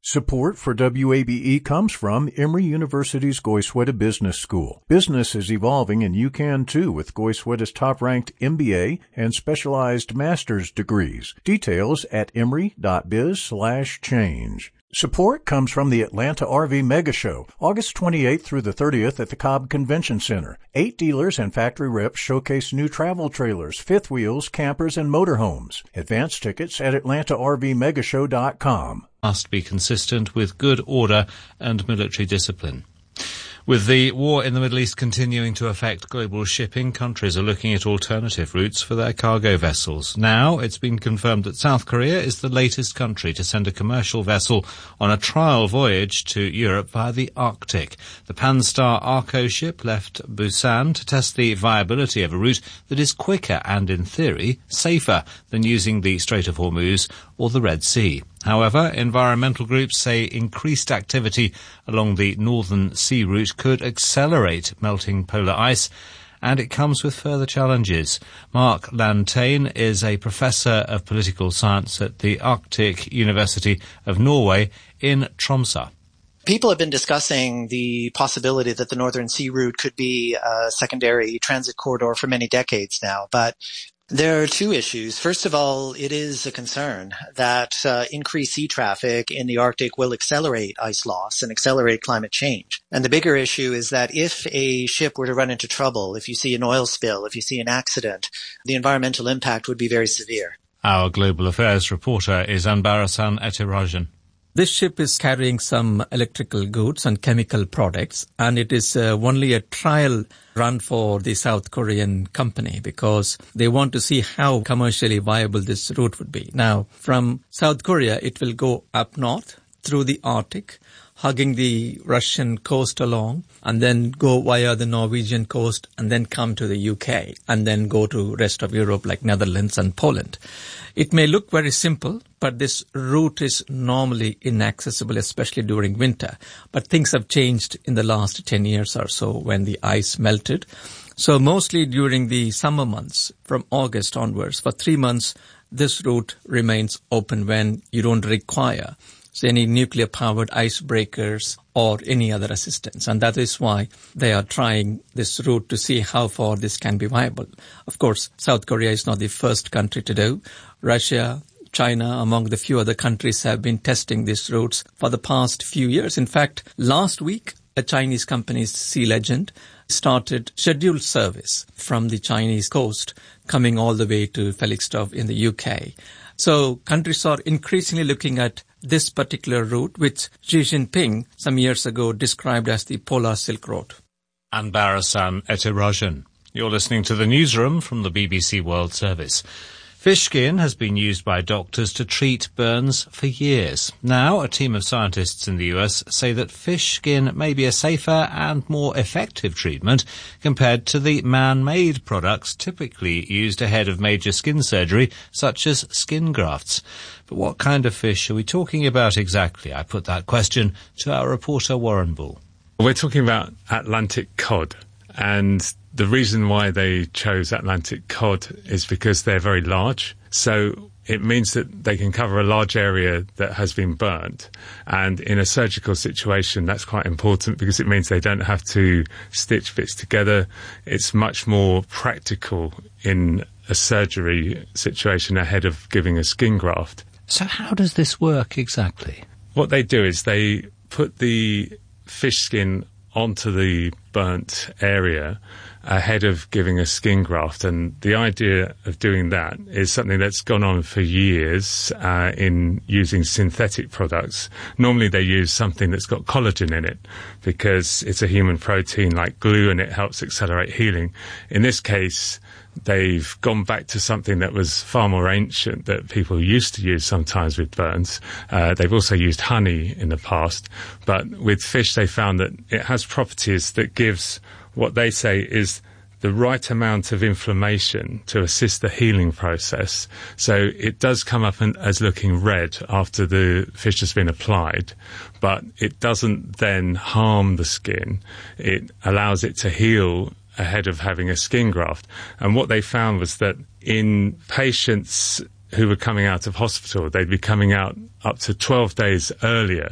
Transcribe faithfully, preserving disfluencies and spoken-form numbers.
Support for W A B E comes from Emory University's Goizueta Business School. Business is evolving, and you can too with Goizueta's top-ranked M B A and specialized master's degrees. Details at emory.biz slash change. Support comes from the Atlanta R V Mega Show, August twenty-eighth through the thirtieth at the Cobb Convention Center. Eight dealers and factory reps showcase new travel trailers, fifth wheels, campers, and motorhomes. Advance tickets at atlanta r v mega show dot com. Must be consistent with good order and military discipline. With the war in the Middle East continuing to affect global shipping, countries are looking at alternative routes for their cargo vessels. Now, it's been confirmed that South Korea is the latest country to send a commercial vessel on a trial voyage to Europe via the Arctic. The Panstar Arco ship left Busan to test the viability of a route that is quicker and, in theory, safer than using the Strait of Hormuz or the Red Sea. However, environmental groups say increased activity along the northern sea route could accelerate melting polar ice, and it comes with further challenges. Mark Lantain is a professor of political science at the Arctic University of Norway in Tromsø. People have been discussing the possibility that the Northern Sea Route could be a secondary transit corridor for many decades now, but there are two issues. First of all, it is a concern that uh, increased sea traffic in the Arctic will accelerate ice loss and accelerate climate change. And the bigger issue is that if a ship were to run into trouble, if you see an oil spill, if you see an accident, the environmental impact would be very severe. Our global affairs reporter is Anbarasan Etirajan. This ship is carrying some electrical goods and chemical products, and it is uh, only a trial run for the South Korean company because they want to see how commercially viable this route would be. Now, from South Korea, it will go up north through the Arctic, hugging the Russian coast along, and then go via the Norwegian coast, and then come to the U K, and then go to rest of Europe like Netherlands and Poland. It may look very simple, but this route is normally inaccessible, especially during winter. But things have changed in the last ten years or so when the ice melted. So mostly during the summer months, from August onwards, for three months, this route remains open when you don't require so any nuclear-powered icebreakers or any other assistance. And that is why they are trying this route to see how far this can be viable. Of course, South Korea is not the first country to do. Russia, China, among the few other countries, have been testing these routes for the past few years. In fact, last week, a Chinese company, Sea Legend, started scheduled service from the Chinese coast, coming all the way to Felixstowe in the U K. So countries are increasingly looking at this particular route, which Xi Jinping some years ago described as the Polar Silk Road. Anbarasan Etirajan. You're listening to the newsroom from the B B C World Service. Fish skin has been used by doctors to treat burns for years. Now, a team of scientists in the U S say that fish skin may be a safer and more effective treatment compared to the man-made products typically used ahead of major skin surgery, such as skin grafts. But what kind of fish are we talking about exactly? I put that question to our reporter Warren Bull. We're talking about Atlantic cod, and the reason why they chose Atlantic cod is because they're very large. So it means that they can cover a large area that has been burnt. And in a surgical situation, that's quite important because it means they don't have to stitch bits together. It's much more practical in a surgery situation ahead of giving a skin graft. So how does this work exactly? What they do is they put the fish skin onto the burnt area ahead of giving a skin graft. And the idea of doing that is something that's gone on for years uh, in using synthetic products. Normally they use something that's got collagen in it because it's a human protein like glue and it helps accelerate healing. In this case, they've gone back to something that was far more ancient that people used to use sometimes with burns. Uh, they've also used honey in the past. But with fish, they found that it has properties that gives what they say is the right amount of inflammation to assist the healing process. So it does come up as looking red after the fish has been applied, but it doesn't then harm the skin. It allows it to heal ahead of having a skin graft. And what they found was that in patients who were coming out of hospital, they'd be coming out up to twelve days earlier